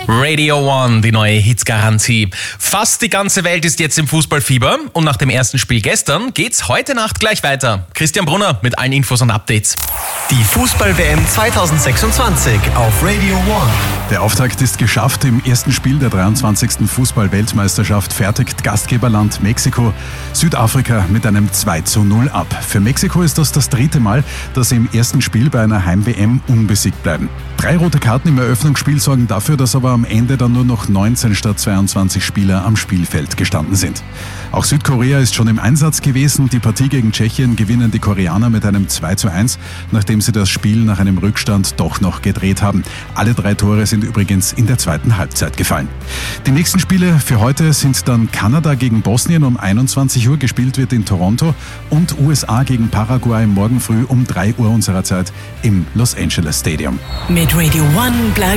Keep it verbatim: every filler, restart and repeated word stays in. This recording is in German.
Radio One, die neue Hitsgarantie. Fast die ganze Welt ist jetzt im Fußballfieber und nach dem ersten Spiel gestern geht's heute Nacht gleich weiter. Christian Brunner mit allen Infos und Updates. Die Fußball-W M zweitausendsechsundzwanzig auf Radio One. Der Auftakt ist geschafft. Im ersten Spiel der dreiundzwanzigsten Fußball-Weltmeisterschaft fertigt Gastgeberland Mexiko Südafrika mit einem zwei zu null ab. Für Mexiko ist das das dritte Mal, dass sie im ersten Spiel bei einer Heim-W M unbesiegt bleiben. Drei rote Karten im Eröffnungsspiel sorgen dafür, dass aber am Ende dann nur noch neunzehn statt zweiundzwanzig Spieler am Spielfeld gestanden sind. Auch Südkorea ist schon im Einsatz gewesen. Die Partie gegen Tschechien gewinnen die Koreaner mit einem zwei zu eins, nachdem sie das Spiel nach einem Rückstand doch noch gedreht haben. Alle drei Tore sind übrigens in der zweiten Halbzeit gefallen. Die nächsten Spiele für heute sind dann Kanada gegen Bosnien um einundzwanzig Uhr, gespielt wird in Toronto, und U S A gegen Paraguay morgen früh um drei Uhr unserer Zeit im Los Angeles Stadium. Mit Radio One bleibt